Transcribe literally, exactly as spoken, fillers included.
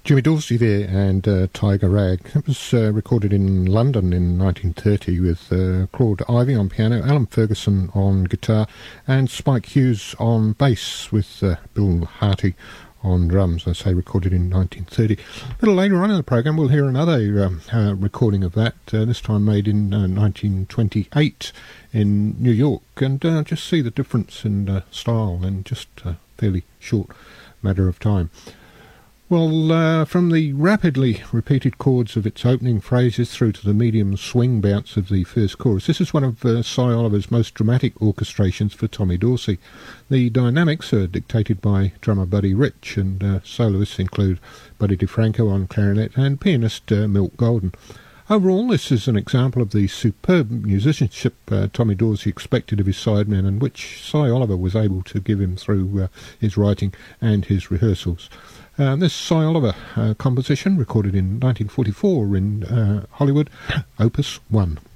Jimmy Dorsey there and uh, Tiger Rag. It was uh, recorded in London in nineteen thirty with uh, Claude Ivy on piano, Alan Ferguson on guitar and Spike Hughes on bass with uh, Bill Harty on drums. I say recorded in nineteen thirty. A little later on in the programme we'll hear another um, uh, recording of that, uh, this time made in uh, nineteen twenty-eight in New York, and uh, just see the difference in uh, style in just a fairly short matter of time. Well, uh, from the rapidly repeated chords of its opening phrases through to the medium swing bounce of the first chorus, this is one of uh, Cy Oliver's most dramatic orchestrations for Tommy Dorsey. The dynamics are dictated by drummer Buddy Rich, and uh, soloists include Buddy DeFranco on clarinet and pianist uh, Milt Golden. Overall, this is an example of the superb musicianship uh, Tommy Dorsey expected of his sidemen, and which Cy Oliver was able to give him through uh, his writing and his rehearsals. Uh, this Cy Oliver uh, composition, recorded in nineteen forty-four in uh, Hollywood, Opus one.